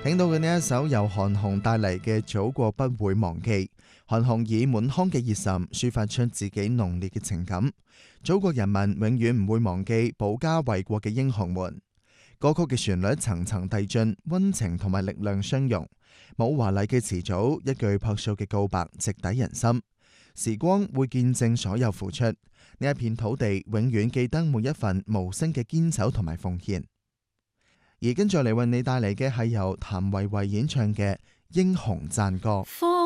聽到嘅呢一首由韓紅帶嚟嘅《祖國不會忘記》，韓紅以滿腔嘅熱忱抒發出自己濃烈嘅情感。祖國人民永遠唔會忘記保家衛國嘅英雄們。歌曲嘅旋律層層遞進，溫情同埋力量相融，冇華麗嘅詞組，一句樸素嘅告白直抵人心。時光會見證所有付出，呢一片土地永遠記得每一份無聲嘅堅守同埋奉獻。而跟住嚟為你帶嚟嘅係由譚維維演唱嘅《英雄讚歌》。